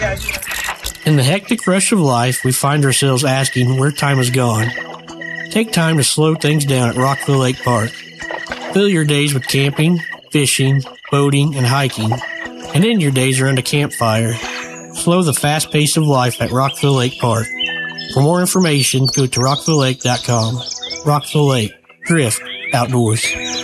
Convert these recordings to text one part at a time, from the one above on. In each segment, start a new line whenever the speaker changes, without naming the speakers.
In the hectic rush of life, we find ourselves asking where time has gone. Take time to slow things down at Rockville Lake Park. Fill your days with camping, fishing, boating, and hiking, and end your days around a campfire. Slow the fast pace of life at Rockville Lake Park. For more information, go to rockvillelake.com. Rockville Lake. Drift outdoors.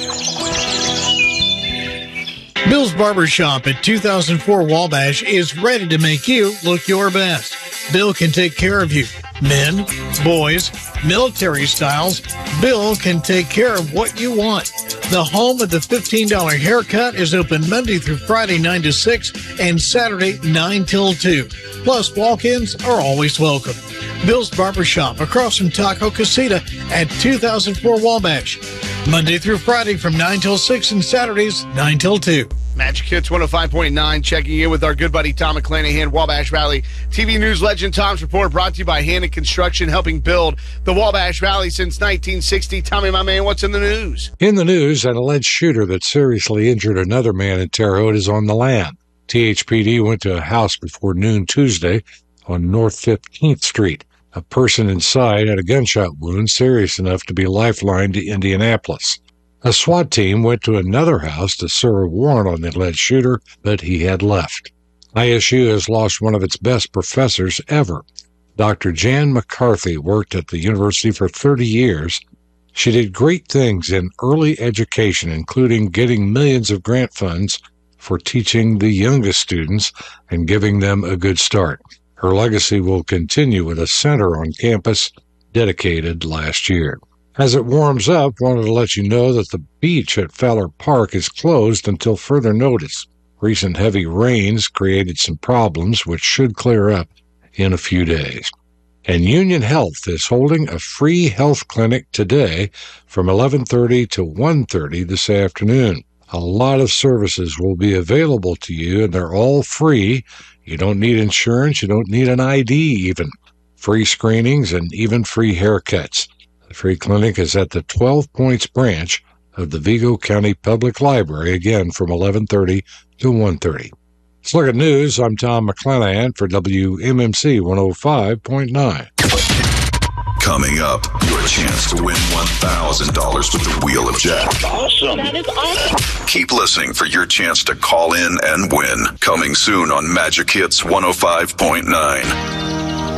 Bill's Barbershop at 2004 Wabash is ready to make you look your best. Bill can take care of you. Men, boys, military styles, Bill can take care of what you want. The home of the $15 haircut is open Monday through Friday 9 to 6 and Saturday 9 till 2. Plus, walk-ins are always welcome. Bill's Barbershop across from Taco Casita at 2004 Wabash. Monday through Friday from 9 till 6 and Saturdays 9 till 2.
Magic Hits 105.9, checking in with our good buddy Tom McClanahan, Wabash Valley TV news legend. Tom's report brought to you by Hannon Construction, helping build the Wabash Valley since 1960. Tommy, my man, what's in the news?
In the news, an alleged shooter that seriously injured another man in Terre Haute is on the lam. THPD went to a house before noon Tuesday on North 15th Street. A person inside had a gunshot wound serious enough to be lifelined to Indianapolis. A SWAT team went to another house to serve a warrant on the alleged shooter, but he had left. ISU has lost one of its best professors ever. Dr. Jan McCarthy worked at the university for 30 years. She did great things in early education, including getting millions of grant funds for teaching the youngest students and giving them a good start. Her legacy will continue with a center on campus dedicated last year. As it warms up, wanted to let you know that the beach at Fowler Park is closed until further notice. Recent heavy rains created some problems, which should clear up in a few days. And Union Health is holding a free health clinic today from 11:30 to 1:30 this afternoon. A lot of services will be available to you, and they're all free. You don't need insurance. You don't need an ID even. Free screenings and even free haircuts. The free clinic is at the 12 Points branch of the Vigo County Public Library, again from 11:30 to 1:30. Let's look at news. I'm Tom McClanahan for WMMC 105.9.
Coming up, your chance to win $1,000 with the Wheel of Jack.
Awesome. That is awesome.
Keep listening for your chance to call in and win. Coming soon on Magic Hits 105.9.